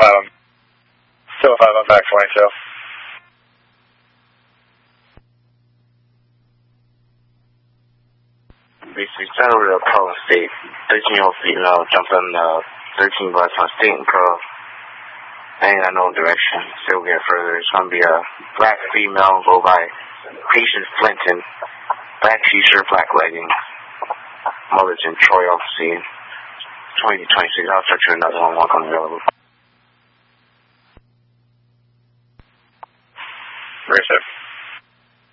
Still 5 on back 22. Basically, sent over to Pro State. 13-year-old female jumping 13 bus on State and Pro. I ain't got no direction. Still get further. It's going to be a black female, go by Patience Flinton. Black t-shirt, black leggings. Mulligan, Troy off the scene. 20 to 26. I'll start you another one. One coming available. Very safe.